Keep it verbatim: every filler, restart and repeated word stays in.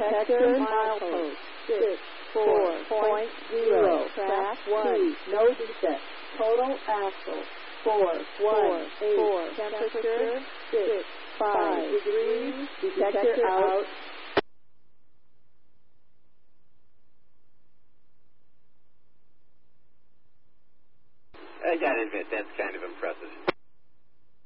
detector milepost six four point zero, track one, no defect, total axle four one eight, temperature six five degrees, detector out. I gotta admit, that's kind of impressive.